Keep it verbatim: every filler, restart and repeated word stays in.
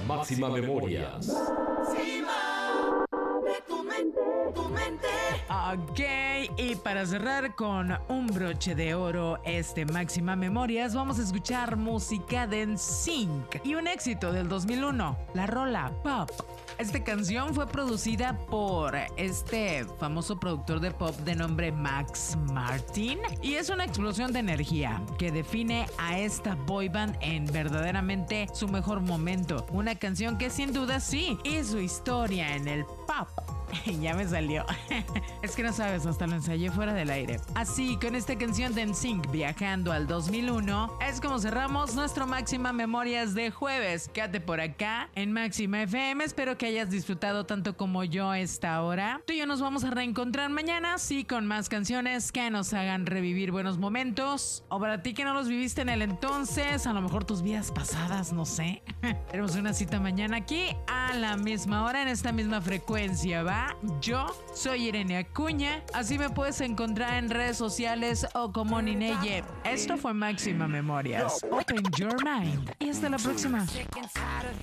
Máxima Memorias. Ok, y para cerrar con un broche de oro este Máxima Memorias, vamos a escuchar música de N Sync y un éxito del dos mil uno, la rola Pop. Esta canción fue producida por este famoso productor de pop de nombre Max Martin y es una explosión de energía que define a esta boy band en verdaderamente su mejor momento. Una canción que sin duda sí hizo historia en el pop. Ya me salió. Es que no sabes, hasta lo ensayé fuera del aire. Así, con esta canción de N Sync viajando al dos mil uno, es como cerramos nuestro Máxima Memorias de jueves. Quédate por acá en Máxima F M. Espero que hayas disfrutado tanto como yo esta hora. Tú y yo nos vamos a reencontrar mañana, sí, con más canciones que nos hagan revivir buenos momentos. O para ti que no los viviste en el entonces, a lo mejor tus vidas pasadas, no sé. Tenemos una cita mañana aquí a la misma hora, en esta misma frecuencia, ¿va? Yo soy Irene Acuña, así me puedes encontrar en redes sociales o como Nineye. Esto fue Máxima Memorias. Open your mind y hasta la próxima.